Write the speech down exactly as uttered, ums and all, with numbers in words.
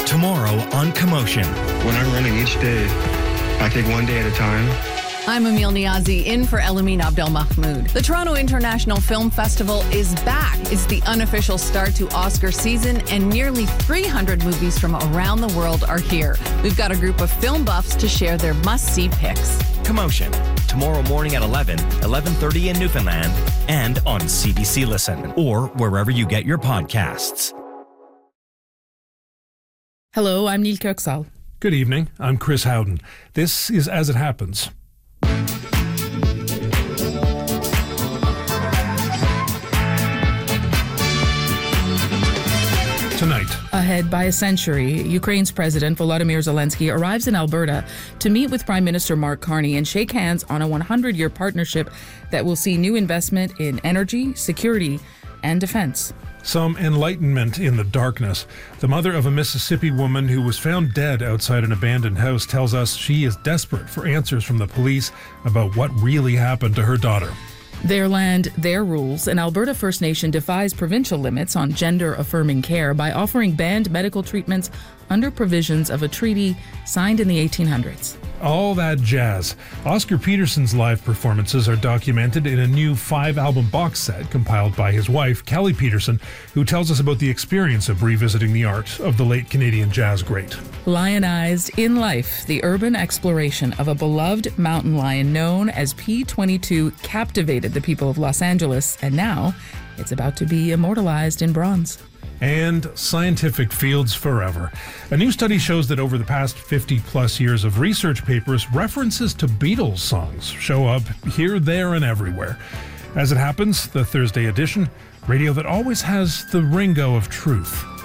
tomorrow on Commotion. When I'm running each day, I take one day at a time. I'm Emil Niazi, in for Elamin Abdelmahmoud. The Toronto International Film Festival is back. It's the unofficial start to Oscar season, and nearly three hundred movies from around the world are here. We've got a group of film buffs to share their must-see picks. Commotion, tomorrow morning at eleven, eleven thirty in Newfoundland, and on C B C Listen, or wherever you get your podcasts. Hello, I'm Neil Kirksall. Good evening, I'm Chris Howden. This is As It Happens. Tonight. Ahead by a century, Ukraine's President Volodymyr Zelensky arrives in Alberta to meet with Prime Minister Mark Carney and shake hands on a hundred-year partnership that will see new investment in energy, security, and defense. Some enlightenment in the darkness. The mother of a Mississippi woman who was found dead outside an abandoned house tells us she is desperate for answers from the police about what really happened to her daughter. Their land, their rules. An Alberta First Nation defies provincial limits on gender-affirming care by offering banned medical treatments under provisions of a treaty signed in the eighteen hundreds. All that jazz. Oscar Peterson's live performances are documented in a new five-album box set compiled by his wife, Kelly Peterson, who tells us about the experience of revisiting the art of the late Canadian jazz great. Lionized in life, the urban exploration of a beloved mountain lion known as P twenty-two captivated the people of Los Angeles, and now it's about to be immortalized in bronze. And scientific fields forever. A new study shows that over the past fifty plus years of research papers, references to Beatles songs show up here, there, and everywhere. As it happens, the Thursday edition, radio that always has the Ringo of truth.